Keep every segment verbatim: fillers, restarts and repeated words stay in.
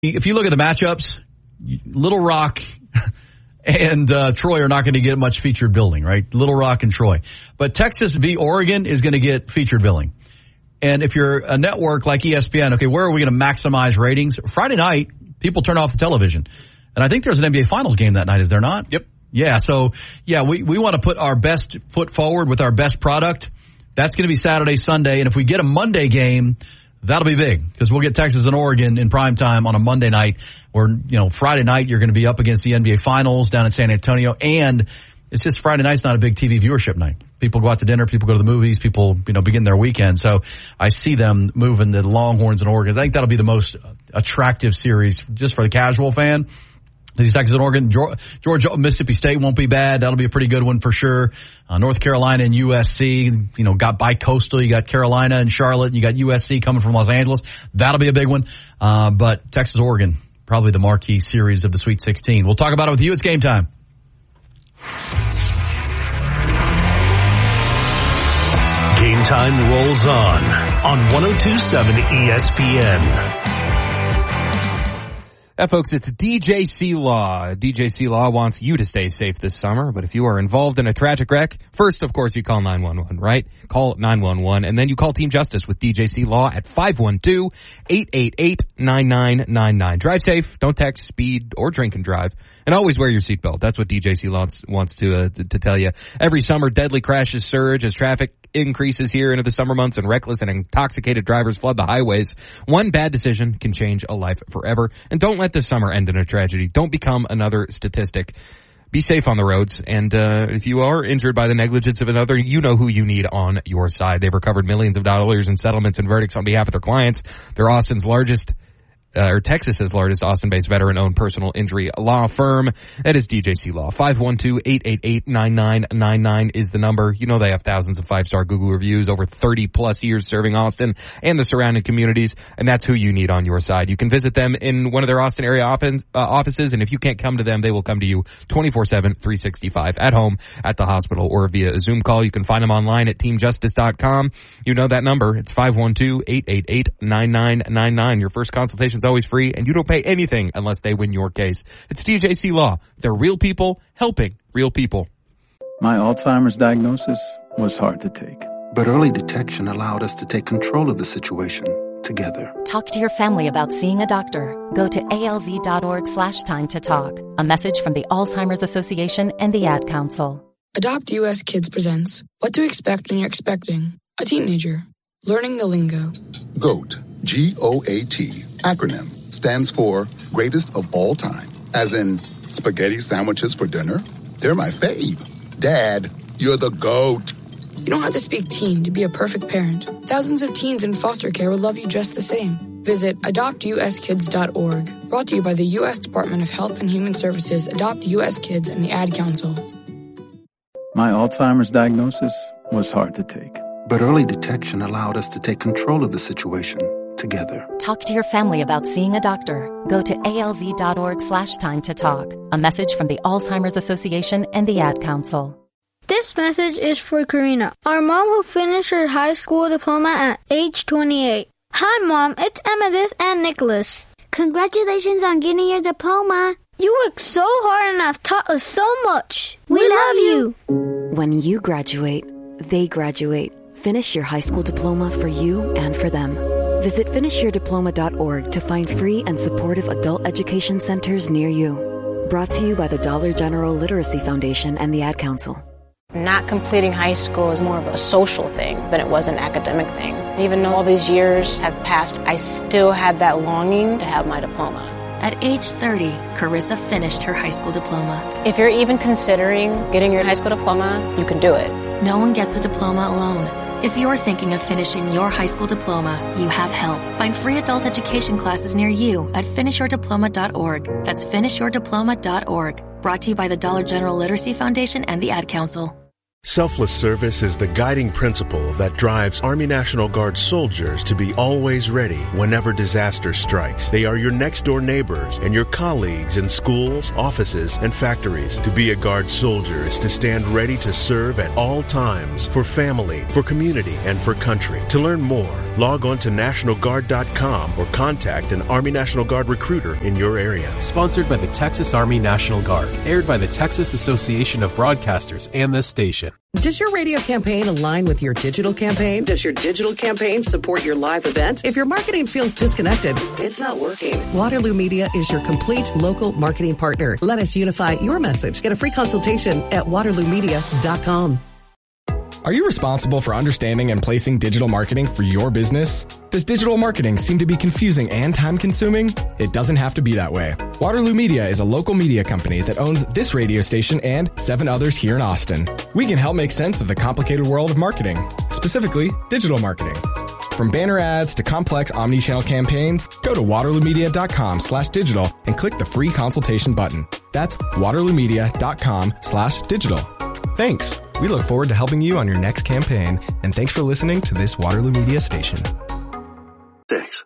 If you look at the matchups, Little Rock and uh, Troy are not going to get much featured billing, right? Little Rock and Troy. But Texas v. Oregon is going to get featured billing. And if you're a network like E S P N, okay, where are we going to maximize ratings? Friday night, people turn off the television. And I think there's an N B A Finals game that night, is there not? Yep. Yeah, so, yeah, we, we want to put our best foot forward with our best product. That's going to be Saturday, Sunday. And if we get a Monday game, that'll be big because we'll get Texas and Oregon in prime time on a Monday night. Or, you know, Friday night, you're going to be up against the N B A Finals down in San Antonio. And it's just Friday night's not a big T V viewership night. People go out to dinner, people go to the movies, people, you know, begin their weekend. So I see them moving the Longhorns and Oregon. I think that'll be the most attractive series just for the casual fan. These Texas and Oregon, Georgia, Mississippi State won't be bad. That'll be a pretty good one for sure. Uh, North Carolina and U S C, you know, got bi-coastal. You got Carolina and Charlotte, and you got U S C coming from Los Angeles. That'll be a big one. Uh, but Texas, Oregon, probably the marquee series of the Sweet sixteen. We'll talk about it with you. It's game time. Game time rolls on on one oh two point seven E S P N. Yeah, folks, it's D J C Law. D J C Law wants you to stay safe this summer, but if you are involved in a tragic wreck, first, of course, you call nine one one, right? Call nine one one, and then you call Team Justice with D J C Law at five one two, eight eight eight, nine nine nine nine. Drive safe, don't text, speed, or drink and drive, and always wear your seatbelt. That's what D J C Law wants to, uh, to, to tell you. Every summer, deadly crashes surge as traffic increases here into the summer months and reckless and intoxicated drivers flood the highways. One bad decision can change a life forever. And don't let this summer end in a tragedy. Don't become another statistic. Be safe on the roads. And uh, if you are injured by the negligence of another, you know who you need on your side. They've recovered millions of dollars in settlements and verdicts on behalf of their clients. They're Austin's largest Uh, or Texas's largest Austin-based veteran-owned personal injury law firm. That is D J C Law. five one two, eight eight eight, nine nine nine nine is the number. You know they have thousands of five-star Google reviews, over thirty plus years serving Austin and the surrounding communities, and that's who you need on your side. You can visit them in one of their Austin area office, uh, offices, and if you can't come to them, they will come to you twenty-four seven, three sixty-five at home, at the hospital, or via a Zoom call. You can find them online at team justice dot com. You know that number. It's five one two, eight eight eight, nine nine nine nine. Your first consultation is always free, and you don't pay anything unless they win your case. It's D J C Law. They're real people helping real people. My Alzheimer's diagnosis was hard to take, but early detection allowed us to take control of the situation together. Talk to your family about seeing a doctor. Go to alz.org slash time to talk. A message from the Alzheimer's Association and the Ad Council. Adopt U S Kids presents What to Expect When You're Expecting a Teenager. Learning the lingo. GOAT, G O A T, acronym, stands for Greatest of All Time. As in, spaghetti sandwiches for dinner? They're my fave. Dad, you're the GOAT. You don't have to speak teen to be a perfect parent. Thousands of teens in foster care will love you just the same. Visit adopt u s kids dot org. Brought to you by the U S Department of Health and Human Services, Adopt U S Kids, and the Ad Council. My Alzheimer's diagnosis was hard to take, but early detection allowed us to take control of the situation together. Talk to your family about seeing a doctor. Go to alz.org slash time to talk. A message from the Alzheimer's Association and the Ad Council. This message is for Karina, our mom who finished her high school diploma at age twenty-eight. Hi, Mom. It's Emmettith and Nicholas. Congratulations on getting your diploma. You worked so hard and have taught us so much. We, we love you. When you graduate, they graduate. Finish your high school diploma for you and for them. Visit finish your diploma dot org to find free and supportive adult education centers near you. Brought to you by the Dollar General Literacy Foundation and the Ad Council. Not completing high school is more of a social thing than it was an academic thing. Even though all these years have passed, I still had that longing to have my diploma. At age thirty, Carissa finished her high school diploma. If you're even considering getting your high school diploma, you can do it. No one gets a diploma alone. If you're thinking of finishing your high school diploma, you have help. Find free adult education classes near you at finish your diploma dot org. That's finish your diploma dot org. Brought to you by the Dollar General Literacy Foundation and the Ad Council. Selfless service is the guiding principle that drives Army National Guard soldiers to be always ready whenever disaster strikes. They are your next-door neighbors and your colleagues in schools, offices, and factories. To be a Guard soldier is to stand ready to serve at all times for family, for community, and for country. To learn more, Log on to National Guard dot com or contact an Army National Guard recruiter in your area. Sponsored by the Texas Army National Guard. Aired by the Texas Association of Broadcasters and this station. Does your radio campaign align with your digital campaign? Does your digital campaign support your live event? If your marketing feels disconnected, it's not working. Waterloo Media is your complete local marketing partner. Let us unify your message. Get a free consultation at waterloo media dot com. Are you responsible for understanding and placing digital marketing for your business? Does digital marketing seem to be confusing and time-consuming? It doesn't have to be that way. Waterloo Media is a local media company that owns this radio station and seven others here in Austin. We can help make sense of the complicated world of marketing, specifically digital marketing. From banner ads to complex omni-channel campaigns, go to waterloo media dot com slash digital and click the free consultation button. That's waterloo media dot com slash digital. Thanks. We look forward to helping you on your next campaign, and thanks for listening to this Waterloo Media station. Thanks.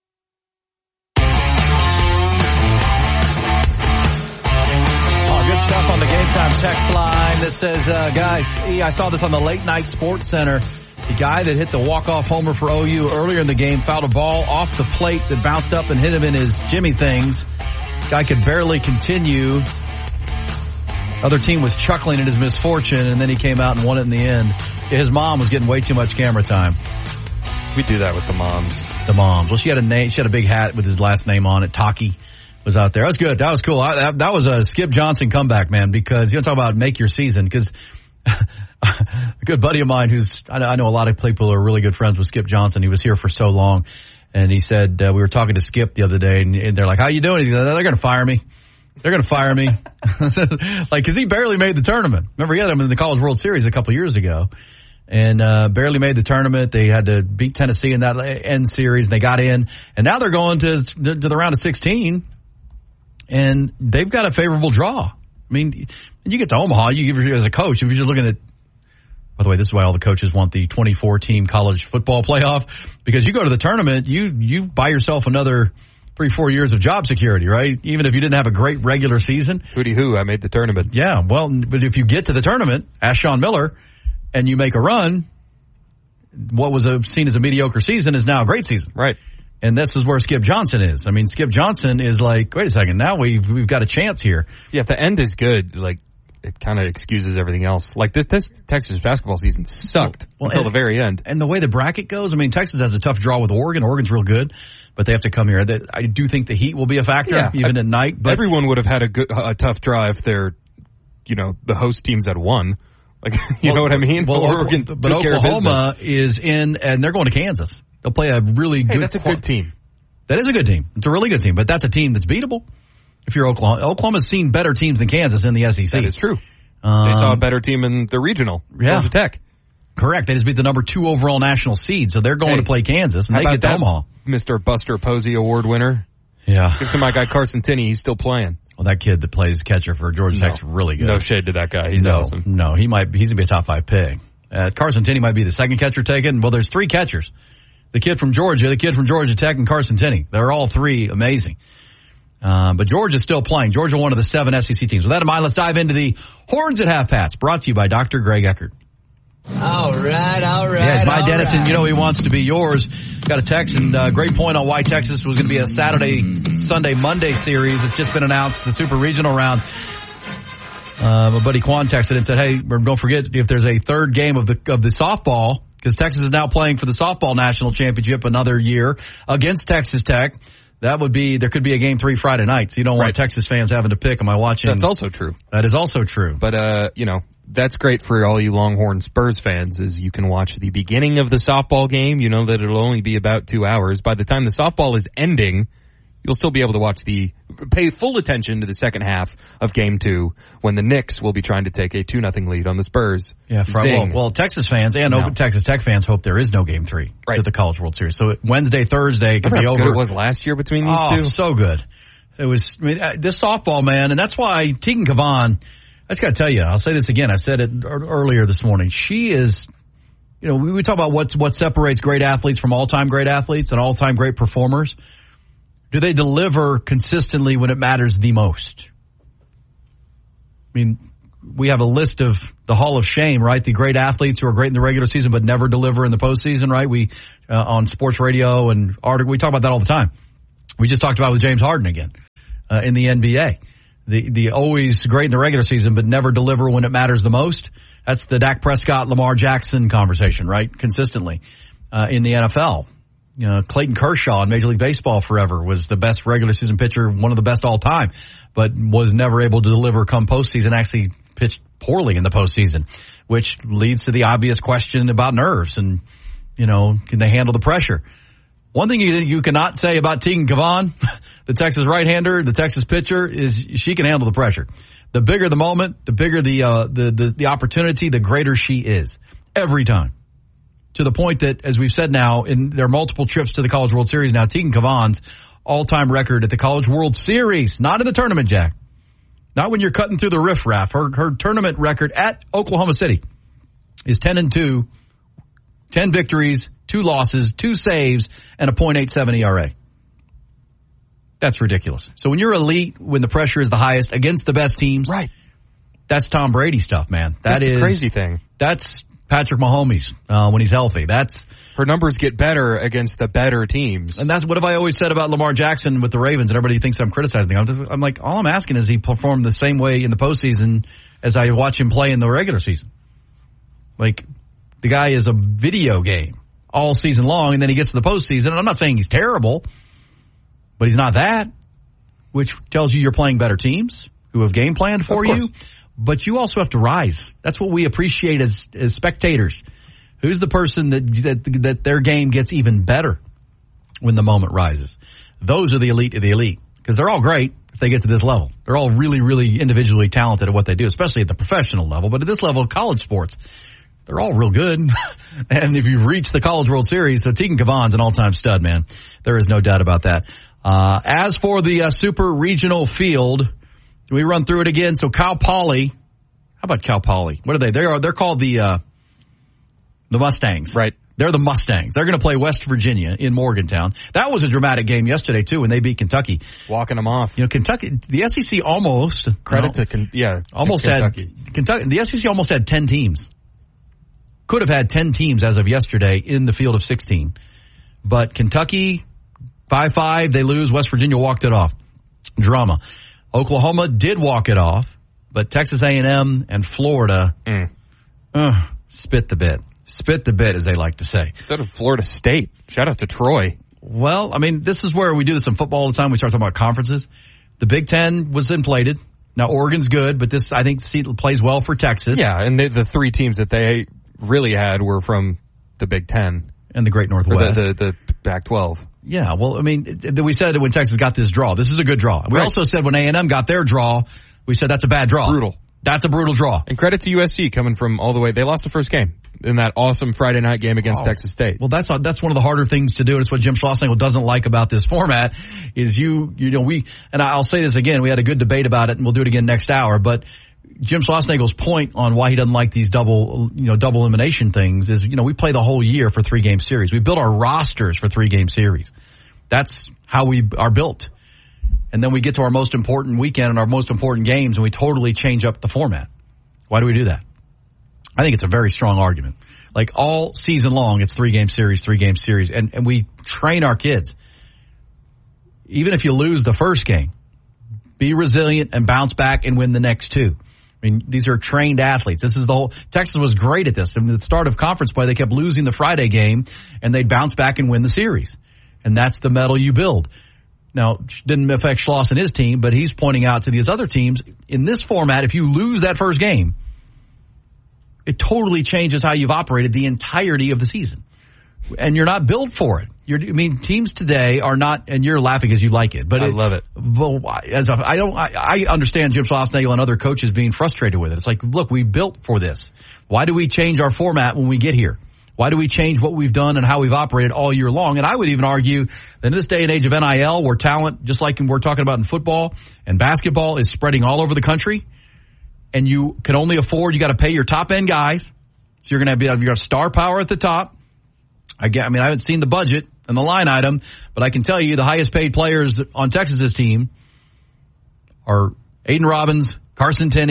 Oh, good stuff on the Game Time text line that says, uh, guys, I saw this on the Late Night Sports Center. The guy that hit the walk-off homer for O U earlier in the game fouled a ball off the plate that bounced up and hit him in his Jimmy things. Guy could barely continue. Other team was chuckling at his misfortune, and then he came out and won it in the end. His mom was getting way too much camera time. We do that with the moms. The moms. Well, she had a name. She had a big hat with his last name on it. Taki was out there. That was good. That was cool. I, that, that was a Skip Johnson comeback, man, because you want to talk about make your season, because a good buddy of mine who's, I know, I know a lot of people are really good friends with Skip Johnson. He was here for so long, and he said, uh, we were talking to Skip the other day, and, and they're like, how you doing? He goes, they're going to fire me. They're going to fire me. Like, because he barely made the tournament. Remember, he had him in the College World Series a couple years ago, and uh barely made the tournament. They had to beat Tennessee in that end series, and they got in. And now they're going to, to the round of sixteen, and they've got a favorable draw. I mean, you get to Omaha, you give as a coach, if you're just looking at, by the way, this is why all the coaches want the twenty-four team college football playoff, because you go to the tournament, you you buy yourself another three, four years of job security, right? Even if you didn't have a great regular season. Hooty hoo, I made the tournament. Yeah, well, but if you get to the tournament, ask Sean Miller, and you make a run, what was a, seen as a mediocre season is now a great season. Right. And this is where Skip Johnson is. I mean, Skip Johnson is like, wait a second, now we've, we've got a chance here. Yeah, if the end is good, like, it kind of excuses everything else. Like, this, this Texas basketball season sucked well, until and, the very end. And the way the bracket goes, I mean, Texas has a tough draw with Oregon. Oregon's real good, but they have to come here. I do think the heat will be a factor, yeah, even I, at night. But everyone would have had a, good, a tough draw if they're, you know, the host teams had won. Like, you well, know what I mean? Well, Oregon, but Oklahoma is in, and they're going to Kansas. They'll play a really hey, good. That's a good team. That is a good team. It's a really good team, but that's a team that's beatable. If you're Oklahoma, Oklahoma's seen better teams than Kansas in the S E C. That is true. Um, they saw a better team in the regional, yeah. Georgia Tech. Correct. They just beat the number two overall national seed, so they're going hey, to play Kansas, and they get to Omaha. Mister Buster Posey Award winner. Yeah. Give to my guy Carson Tinney. He's still playing. Well, that kid that plays catcher for Georgia no. Tech's really good. No shade to that guy. He's no, awesome. No, he might. He's gonna be a top five pick. Uh, Carson Tinney might be the second catcher taken. Well, there's three catchers: the kid from Georgia, the kid from Georgia Tech, and Carson Tinney. They're all three amazing. Uh, but Georgia's still playing. Georgia, one of the seven S E C teams. With that in mind, let's dive into the Horns at Half Past, brought to you by Doctor Greg Eckert. All right, all right. Yes, my Dennis, right. and you know he wants to be yours. Got a text, and uh, great point on why Texas was going to be a Saturday, Sunday, Monday series. It's just been announced, the Super Regional round. Uh, my buddy Quan texted and said, hey, don't forget if there's a third game of the of the softball, because Texas is now playing for the softball national championship another year against Texas Tech. That would be, there could be a game three Friday night, so you don't right. want Texas fans having to pick. Am I watching? That's also true. That is also true. But, uh, you know, that's great for all you Longhorn Spurs fans, is you can watch the beginning of the softball game. You know that it'll only be about two hours. By the time the softball is ending, you'll still be able to watch the, pay full attention to the second half of game two, when the Knicks will be trying to take a two nothing lead on the Spurs. Yeah, for, well, well, Texas fans and no. Texas Tech fans hope there is no game three right. to the College World Series. So Wednesday, Thursday could be over. How good it was last year between these oh, two. So good. It was, I mean, this softball, man, and that's why Tegan Kavan, I just got to tell you, I'll say this again. I said it earlier this morning. She is, you know, we, we talk about what what separates great athletes from all-time great athletes and all-time great performers. Do they deliver consistently when it matters the most? I mean, we have a list of the Hall of Shame, right? The great athletes who are great in the regular season but never deliver in the postseason, right? We uh, on sports radio and article, we talk about that all the time. We just talked about it with James Harden again uh, in the N B A. The the always great in the regular season but never deliver when it matters the most. That's the Dak Prescott, Lamar Jackson conversation, right? Consistently uh, in the N F L. You know, Clayton Kershaw in Major League Baseball forever was the best regular season pitcher, one of the best all time, but was never able to deliver come postseason, actually pitched poorly in the postseason, which leads to the obvious question about nerves and, you know, can they handle the pressure? One thing you, you cannot say about Tegan Cavan, the Texas right-hander, the Texas pitcher, is she can handle the pressure. The bigger the moment, the bigger the, uh, the, the, the opportunity, the greater she is every time. To the point that, as we've said now, in their multiple trips to the College World Series now, Tegan Cavan's all-time record at the College World Series, not in the tournament, Jack. Not when you're cutting through the riffraff. Her, her tournament record at Oklahoma City is ten and two, ten victories, two losses, two saves, and a point eight seven E R A. That's ridiculous. So when you're elite, when the pressure is the highest against the best teams, right? That's Tom Brady stuff, man. That that's is the crazy thing. That's Patrick Mahomes uh, when he's healthy. That's her numbers get better against the better teams. And that's what have I always said about Lamar Jackson with the Ravens, and everybody thinks I'm criticizing him. I'm, just, I'm like, all I'm asking is he perform the same way in the postseason as I watch him play in the regular season. Like, the guy is a video game all season long, and then he gets to the postseason, and I'm not saying he's terrible, but he's not that, which tells you you're playing better teams who have game planned for you. But you also have to rise. That's what we appreciate as, as spectators. Who's the person that, that that their game gets even better when the moment rises? Those are the elite of the elite, because they're all great if they get to this level. They're all really, really individually talented at what they do, especially at the professional level. But at this level of college sports, they're all real good. And if you've reached the College World Series, so Tegan Cavan's an all-time stud, man. There is no doubt about that. Uh, as for the uh, super regional field, we run through it again. So Cal Poly, how about Cal Poly? What are they? They are they're called the uh, the Mustangs, right? They're the Mustangs. They're going to play West Virginia in Morgantown. That was a dramatic game yesterday too when they beat Kentucky, walking them off. You know, Kentucky, the S E C almost credit you know, to yeah, almost to Kentucky. had Kentucky. The S E C almost had ten teams. Could have had ten teams as of yesterday in the field of sixteen, but Kentucky five five they lose. West Virginia walked it off. Drama. Oklahoma did walk it off, but Texas A and M and Florida mm. uh, spit the bit. Spit the bit, as they like to say. Instead of Florida State. Shout out to Troy. Well, I mean, this is where we do this in football all the time. We start talking about conferences. The Big Ten was inflated. Now, Oregon's good, but this, I think, plays well for Texas. Yeah, and they, the three teams that they really had were from the Big Ten. And the Great Northwest. The, the, the Pac twelve. Yeah, well, I mean, we said that when Texas got this draw. This is a good draw. We right. also said when A and M got their draw, we said that's a bad draw. Brutal. That's a brutal draw. And credit to U S C coming from all the way. They lost the first game in that awesome Friday night game against oh. Texas State. Well, that's that's one of the harder things to do, and it's what Jim Schlossnagle doesn't like about this format. Is you you know we and I'll say this again. We had a good debate about it, and we'll do it again next hour. But Jim Schlossnagle's point on why he doesn't like these double you know double elimination things is you know we play the whole year for three game series. We build our rosters for three game series. That's how we are built. And then we get to our most important weekend and our most important games, and we totally change up the format. Why do we do that? I think it's a very strong argument. Like all season long, it's three-game series, three-game series. And, and we train our kids. Even if you lose the first game, be resilient and bounce back and win the next two. I mean, these are trained athletes. This is the whole – Texas was great at this. I mean, at the start of conference play, they kept losing the Friday game, and they'd bounce back and win the series. And that's the mettle you build. Now, didn't affect Schloss and his team, but he's pointing out to these other teams, in this format, if you lose that first game, it totally changes how you've operated the entirety of the season. And you're not built for it. You're, I mean, teams today are not, and you're laughing as you like it. But I it, love it. But as a, I don't, I, I understand Jim Schlossnagle and other coaches being frustrated with it. It's like, look, we built for this. Why do we change our format when we get here? Why do we change what we've done and how we've operated all year long? And I would even argue that in this day and age of N I L, where talent, just like we're talking about in football and basketball, is spreading all over the country, and you can only afford, you got to pay your top end guys. So you're going to be, you're going to star power at the top. I get, I mean, I haven't seen the budget and the line item, but I can tell you the highest paid players on Texas's team are Aiden Robbins, Carson Tenney,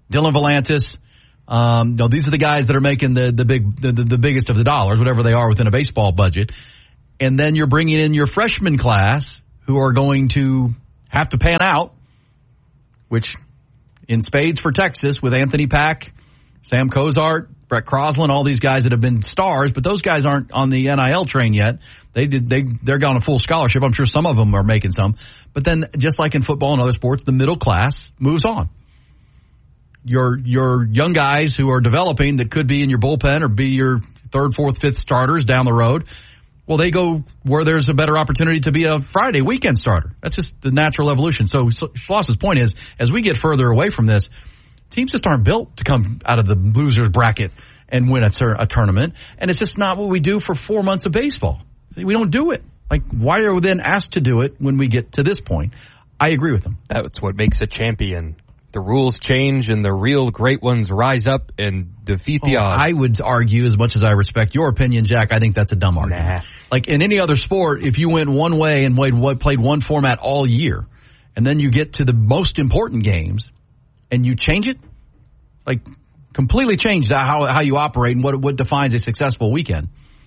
Dylan Volantis. Um, no, these are the guys that are making the, the big, the, the, the biggest of the dollars, whatever they are within a baseball budget. And then you're bringing in your freshman class who are going to have to pan out, which in spades for Texas with Anthony Pack, Sam Cozart, Brett Crosland, all these guys that have been stars, but those guys aren't on the N I L train yet. They did, they, they're on a full scholarship. I'm sure some of them are making some. But then just like in football and other sports, the middle class moves on. Your, your young guys who are developing that could be in your bullpen or be your third, fourth, fifth starters down the road, well, they go where there's a better opportunity to be a Friday weekend starter. That's just the natural evolution. So, so Schloss's point is, as we get further away from this, teams just aren't built to come out of the losers bracket and win a, a tournament. And it's just not what we do for four months of baseball. We don't do it. Like, why are we then asked to do it when we get to this point? I agree with them. That's what makes a champion. The rules change and the real great ones rise up and defeat the oh, odds. I would argue, as much as I respect your opinion, Jack, I think that's a dumb argument. Nah. Like in any other sport, if you went one way and played, played one format all year, and then you get to the most important games and you change it, like completely change how, how you operate and what, what defines a successful weekend.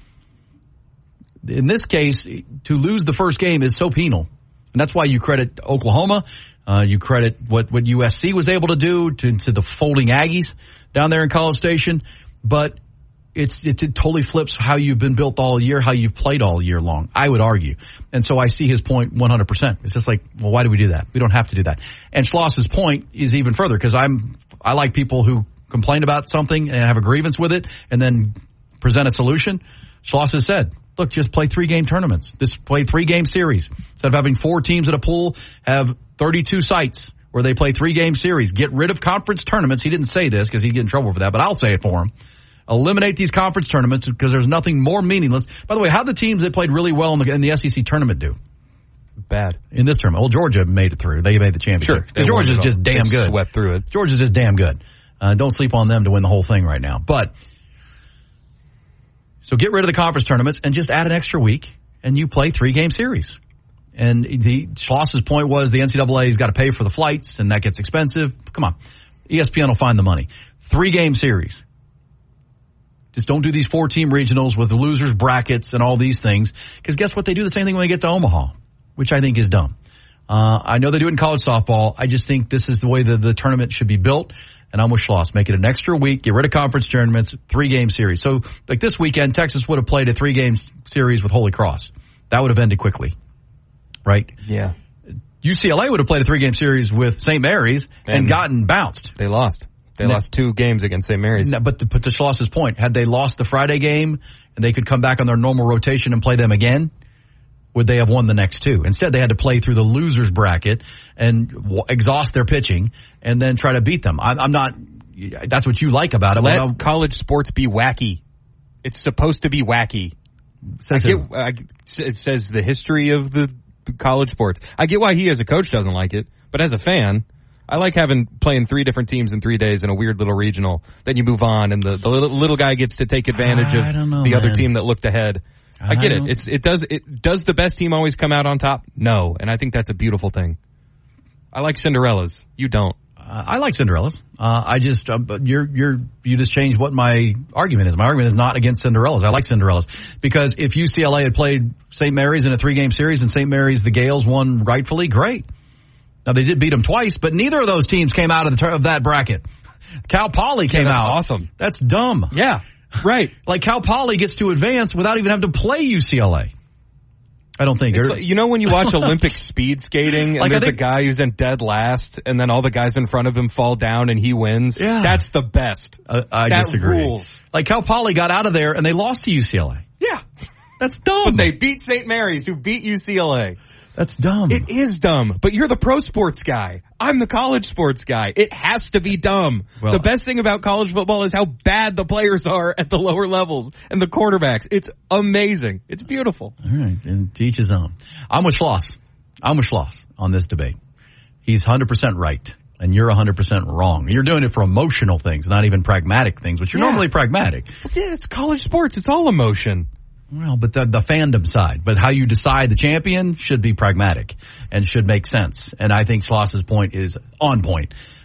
In this case, to lose the first game is so penal. And that's why you credit Oklahoma. Uh, you credit what, what U S C was able to do to, to the folding Aggies down there in College Station. But it's, it, it totally flips how you've been built all year, how you've played all year long, I would argue. And so I see his point one hundred percent. It's just like, well, why do we do that? We don't have to do that. And Schloss's point is even further because I'm, I like people who complain about something and have a grievance with it and then present a solution. Schloss has said, look, just play three-game tournaments. Just play three-game series. Instead of having four teams at a pool, have thirty-two sites where they play three-game series. Get rid of conference tournaments. He didn't say this because he'd get in trouble for that, but I'll say it for him. Eliminate these conference tournaments because there's nothing more meaningless. By the way, how the teams that played really well in the, in the S E C tournament do? Bad. In this tournament. Well, Georgia made it through. They made the championship. Sure. Georgia's just damn they good. Swept through it. Georgia's just damn good. Uh, don't sleep on them to win the whole thing right now. But so get rid of the conference tournaments and just add an extra week, and you play three-game series. And the Schloss's point was the N C double A's got to pay for the flights, and that gets expensive. Come on. E S P N will find the money. Three-game series. Just don't do these four-team regionals with the losers brackets and all these things, because guess what? They do the same thing when they get to Omaha, which I think is dumb. Uh, I know they do it in college softball. I just think this is the way that the tournament should be built. And I'm with Schloss. Make it an extra week. Get rid of conference tournaments. Three-game series. So, like this weekend, Texas would have played a three-game series with Holy Cross. That would have ended quickly. Right? Yeah. U C L A would have played a three-game series with Saint Mary's and, and gotten bounced. They lost. They no. lost two games against Saint Mary's. No, but to put to Schloss's point, had they lost the Friday game and they could come back on their normal rotation and play them again, would they have won the next two? Instead, they had to play through the losers bracket and w- exhaust their pitching and then try to beat them. I, I'm not – that's what you like about it. Let college sports be wacky. It's supposed to be wacky. I get, I, it says the history of the college sports. I get why he as a coach doesn't like it, but as a fan, I like having playing three different teams in three days in a weird little regional. Then you move on, and the, the little, little guy gets to take advantage of know, the man. other team that looked ahead. I get it. It's it does it does the best team always come out on top? No, and I think that's a beautiful thing. I like Cinderellas. You don't. Uh, I like Cinderellas. Uh, I just uh, you're you're you just changed what my argument is. My argument is not against Cinderellas. I like Cinderellas because if U C L A had played Saint Mary's in a three-game series and Saint Mary's the Gales won rightfully, great. Now they did beat them twice, but neither of those teams came out of the of that bracket. Cal Poly came yeah, that's out. Awesome. That's dumb. Yeah. Right. Like Cal Poly gets to advance without even having to play U C L A. I don't think. Like, you know when you watch Olympic speed skating and like there's think, a guy who's in dead last and then all the guys in front of him fall down and he wins? Yeah. That's the best. Uh, I that disagree. Rules. Like Cal Poly got out of there and they lost to U C L A. Yeah. That's dumb. But they beat Saint Mary's who beat U C L A. That's dumb. It is dumb, but you're the pro sports guy. I'm the college sports guy. It has to be dumb. Well, the best thing about college football is how bad the players are at the lower levels and the quarterbacks. It's amazing. It's beautiful. All right, and to each his own. I'm with Schloss. I'm with Schloss on this debate. He's one hundred percent right, and you're one hundred percent wrong. You're doing it for emotional things, not even pragmatic things, which you're yeah. normally pragmatic. But yeah, it's college sports. It's all emotion. Well, but the, the fandom side, but how you decide the champion should be pragmatic and should make sense. And I think Schloss's point is on point.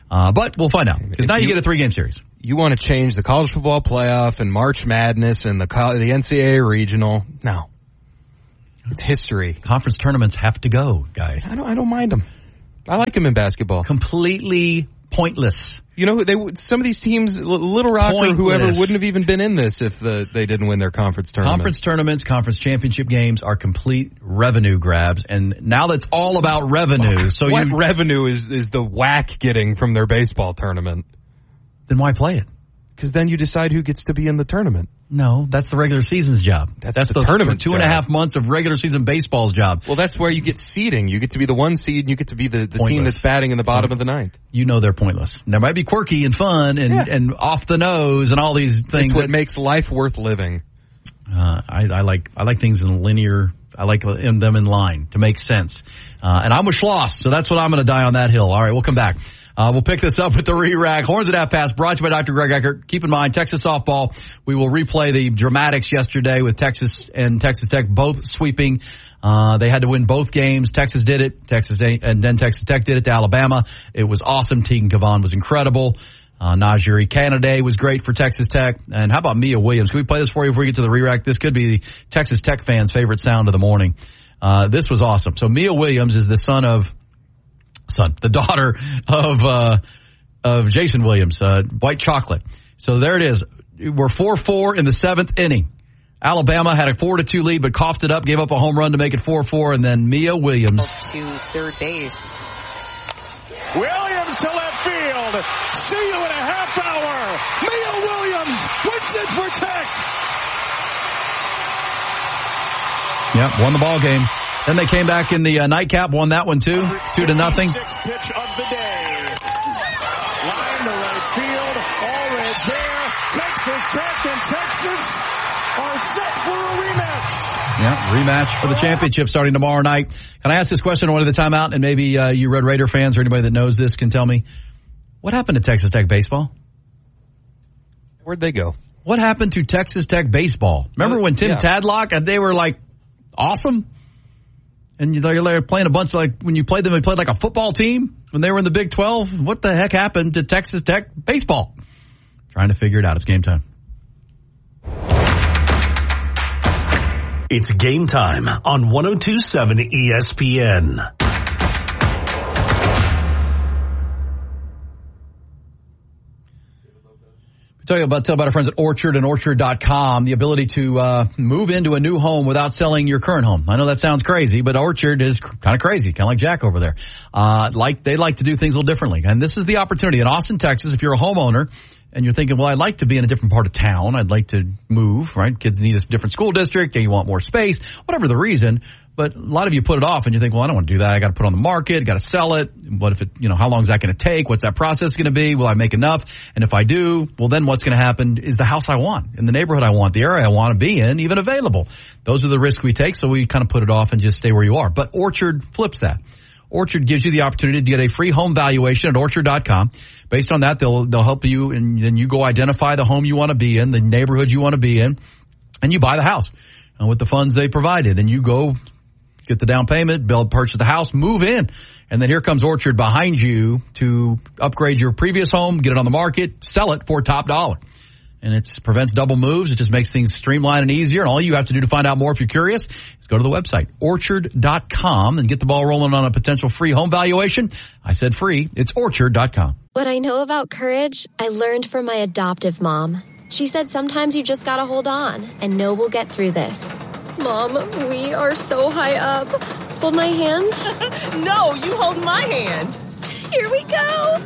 Uh, but we'll find out, because now you, you get a three-game series. You want to change the college football playoff and March Madness and the the N C double A regional. No. It's history. Conference tournaments have to go, guys. I don't I don't mind them. I like them in basketball. Completely pointless. You know, they some of these teams, Little Rock pointless. or whoever, wouldn't have even been in this if the, they didn't win their conference tournament. Conference tournaments, conference championship games are complete revenue grabs, and now that's all about revenue. So what you, revenue is, is the W A C getting from their baseball tournament? Then why play it? Because then you decide who gets to be in the tournament. No, that's the regular season's job. That's, that's the, the tournament two job. and a half months of regular season baseball's job. Well, that's where you get seeding. You get to be the one seed, and you get to be the, the team that's batting in the bottom of the ninth. You know they're pointless. They might be quirky and fun and, yeah. and off the nose and all these things. It's what that, makes life worth living. Uh, I, I like I like things in linear. I like them in line to make sense. Uh, and I'm with Schloss, so that's what I'm going to die on that hill. All right, we'll come back. Uh, we'll pick this up with the re-rack. Horns at Half Pass, brought to you by Doctor Greg Eckert. Keep in mind, Texas softball, we will replay the dramatics yesterday with Texas and Texas Tech both sweeping. Uh, they had to win both games. Texas did it. Texas and then Texas Tech did it to Alabama. It was awesome. Tegan Kavan was incredible. Uh, Najee Canada was great for Texas Tech. And how about Mia Williams? Can we play this for you before we get to the re-rack? This could be the Texas Tech fans' favorite sound of the morning. Uh, this was awesome. So Mia Williams is the son of son, the daughter of, uh, of Jason Williams, uh, White Chocolate. So there it is. We're four four in the seventh inning. Alabama had a four to two lead, but coughed it up, gave up a home run to make it four four, and then Mia Williams. To third base. Williams to left field. See you in a half hour. Mia Williams wins it for Tech. Yep, won the ball game. Then they came back in the uh, nightcap, won that one too, two to nothing. Sixth pitch of the day. Line to right field. Allred's there. Texas Tech and Texas are set for a rematch. Yeah, rematch for the championship starting tomorrow night. Can I ask this question on one of the timeout? And maybe uh, you Red Raider fans or anybody that knows this can tell me. What happened to Texas Tech baseball? Where'd they go? What happened to Texas Tech baseball? Remember when Tim yeah. Tadlock, they were like awesome? And they were playing a bunch of like, when you played them, they played like a football team when they were in the Big twelve. What the heck happened to Texas Tech baseball? Trying to figure it out. It's game time. It's game time on one oh two point seven E S P N. Tell you about tell about our friends at Orchard and Orchard dot com, the ability to uh move into a new home without selling your current home. I know that sounds crazy, but Orchard is kind of crazy, kind of like Jack over there. Uh like they like to do things a little differently. And this is the opportunity in Austin, Texas, if you're a homeowner and you're thinking, well, I'd like to be in a different part of town. I'd like to move, right? Kids need a different school district. They want more space, whatever the reason. But a lot of you put it off and you think, well, I don't want to do that. I got to put it on the market, got to sell it. What if it, you know, how long is that going to take? What's that process going to be? Will I make enough? And if I do, well, then what's going to happen is the house I want, in the neighborhood I want, the area I want to be in, even available. Those are the risks we take. So we kind of put it off and just stay where you are. But Orchard flips that. Orchard gives you the opportunity to get a free home valuation at Orchard dot com. Based on that, they'll, they'll help you, and then you go identify the home you want to be in, the neighborhood you want to be in, and you buy the house uh, with the funds they provided. And you go get the down payment, build, purchase the house, move in. And then here comes Orchard behind you to upgrade your previous home, get it on the market, sell it for top dollar. And it prevents double moves. It just makes things streamlined and easier. And all you have to do to find out more if you're curious is go to the website, Orchard dot com, and get the ball rolling on a potential free home valuation. I said free. It's Orchard dot com. What I know about courage, I learned from my adoptive mom. She said sometimes you just gotta hold on and know we'll get through this. Mom, we are so high up. Hold my hand. No, you hold my hand. Here we go.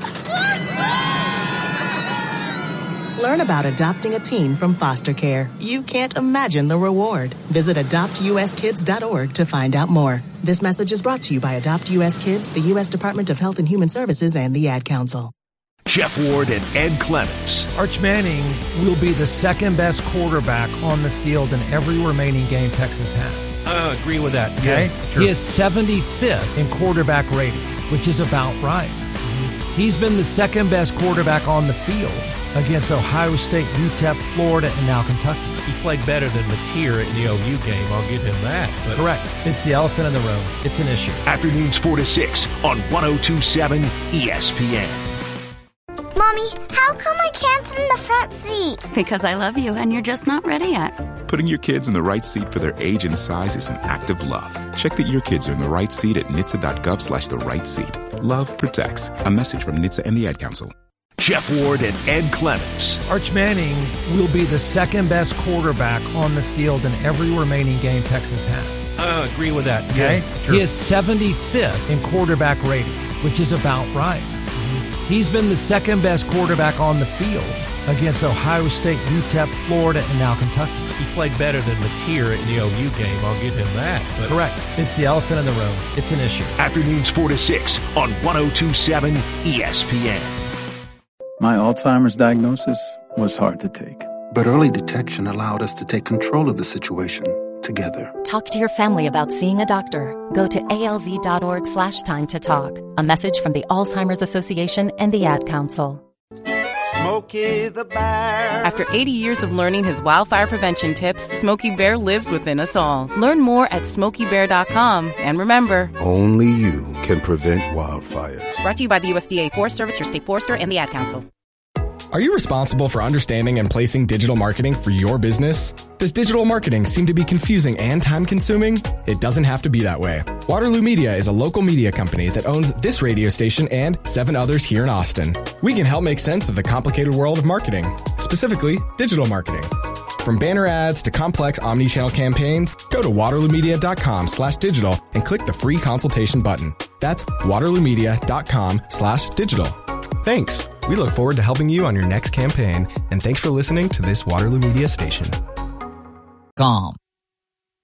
Learn about adopting a teen from foster care. You can't imagine the reward. Visit adopt u s kids dot org to find out more. This message is brought to you by Adopt U S Kids, the U S Department of Health and Human Services, and the Ad Council. Jeff Ward and Ed Clements. Arch Manning will be the second best quarterback on the field in every remaining game Texas has. I agree with that. Okay? Yeah, sure. He is seventy-fifth in quarterback rating, which is about right. Mm-hmm. He's been the second best quarterback on the field against Ohio State, U T E P, Florida, and now Kentucky. He played better than Mateer in the O U game. I'll give him that. But correct. It's the elephant in the room. It's an issue. Afternoons four to six on one oh two point seven E S P N. Mommy, how come I can't sit in the front seat? Because I love you and you're just not ready yet. Putting your kids in the right seat for their age and size is an act of love. Check that your kids are in the right seat at N H T S A dot gov slash the right seat. Love protects. A message from N H T S A and the Ad Council. Jeff Ward and Ed Clements. Arch Manning will be the second best quarterback on the field in every remaining game Texas has. I agree with that. Okay? Yeah, sure. He is seventy-fifth in quarterback rating, which is about right. He's been the second best quarterback on the field against Ohio State, U T E P, Florida, and now Kentucky. He played better than Mateer in the O U game. I'll give him that. But correct. It's the elephant in the room. It's an issue. Afternoons four to six on one oh two point seven E S P N. My Alzheimer's diagnosis was hard to take, but early detection allowed us to take control of the situation together. Talk to your family about seeing a doctor. Go to alz.org slash time to talk. A message from the Alzheimer's Association and the Ad Council. Smokey the Bear. After eighty years of learning his wildfire prevention tips, Smokey Bear lives within us all. Learn more at smokey bear dot com. And remember, only you can prevent wildfires. Brought to you by the U S D A Forest Service, your state forester, and the Ad Council. Are you responsible for understanding and placing digital marketing for your business? Does digital marketing seem to be confusing and time-consuming? It doesn't have to be that way. Waterloo Media is a local media company that owns this radio station and seven others here in Austin. We can help make sense of the complicated world of marketing, specifically digital marketing. From banner ads to complex omni-channel campaigns, go to waterloomedia.com slash digital and click the free consultation button. That's waterloomedia.com slash digital. Thanks. We look forward to helping you on your next campaign, and thanks for listening to this Waterloo Media station. Com.